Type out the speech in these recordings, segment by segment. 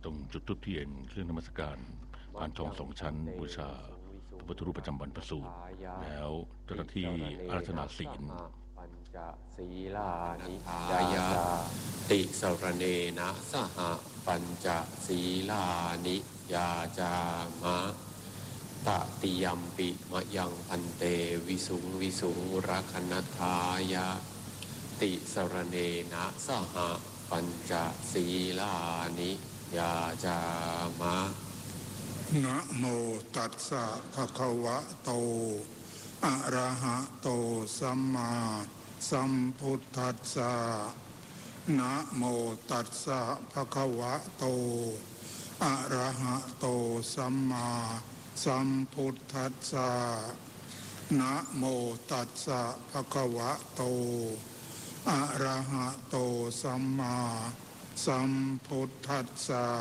ต้องจุดธูปเทียนเครื่องนมัสการพานทอง2 ชั้นบูชาพระพุทธรูปประจำวันพระสูตรแล้วเจ้าหน้าที่อาราธนาศีลปัญจศีลานิยายาติสรเนนะสหปัญจศีลานิยาจามะตติยัมปิมะยังพันเตวิสุงวิสุงรักนัทายาติสรเนนะสหปัญจศีลานิยาจามะนะโมตัสสะภะคะวะโตอะระหะโตสัมมาสัมพุทธัสสะนะโมตัสสะภะคะวะโตอะระหะโตสัมมาสัมพุทธัสสะนะโมตัสสะภะคะวะโตอะระหะโตสัมมาสัมพุทธัสสะ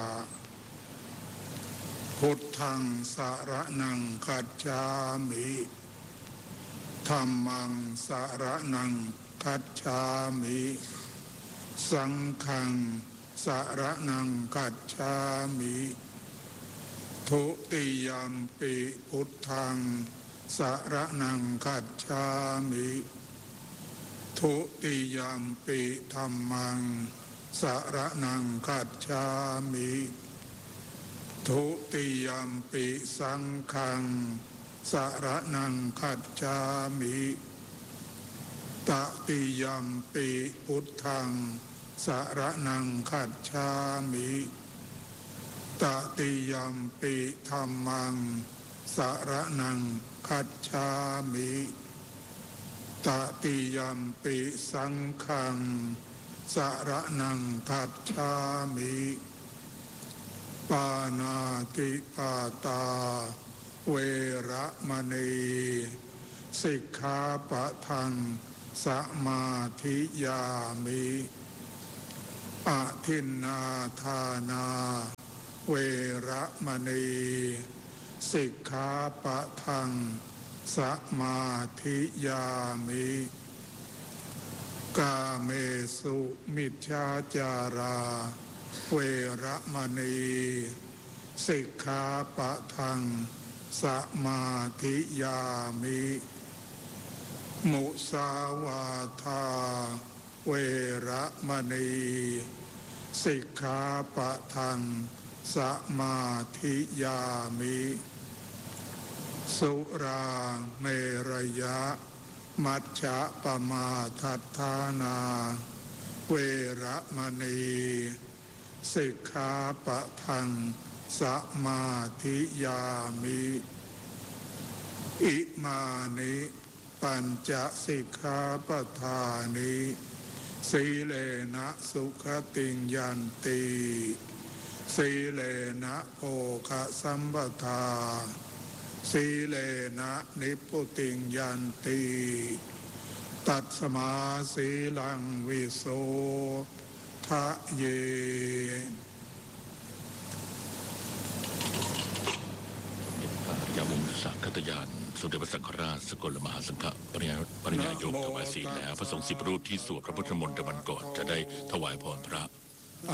พุทธังสรณังคัจฉามิธัมมังสรณังคัจฉามิสังฆังสรณังคัจฉามิทุติยัมปิพุทธังสรณังคัจฉามิทุติยัมปิธัมมังสรณังคัจฉามิทุติยัมปิสังฆังสรณังคัจฉามิตติยัมปิพุทธังสรณังคัจฉามิตติยัมปิธัมมังสรณังคัจฉามิตติยัมปิสังฆังสรณังคัจฉามิปานาติปาตาเวระมณีสิกขาปะทังสมาธิยามิอะทินนาทานาเวระมณีสิกขาปะทังสมาธิยามิกาเมสุมิจฉาจาราเวระมณีสิกขาปะทังสมาธิยามิมุสาวาทาเวระมณีสิกขาปะทังสมาธิยามิสุราเมรยะมัชฌะปมาทัฏฐานาเวระมณีสิกขาปะทังสมาธิยามิอิมานิปัญจสิกขาปทานิสีเลนะสุขติงยันติสีเลนะโภคสัมปทาสีเลนะนิพพุติงยันติตัสมาสีลังวิโสทะเยยามุสสักขตยานสมเด็จพระสังฆราชสกลมหาสังฆปริญญาโยมถวายศีลแล้วพระสงฆ์10 รูปที่สวดพระพุทธมนต์ในวันก่อนจะได้ถวายพรพระ